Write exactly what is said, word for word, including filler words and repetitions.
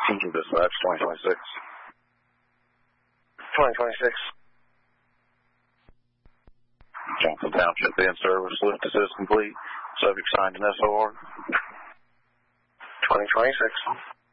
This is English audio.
Teacher dispatch, twenty twenty-six. twenty twenty-six. Johnson Township in service. Lift assist complete. Subject signed in S O R. twenty twenty-six.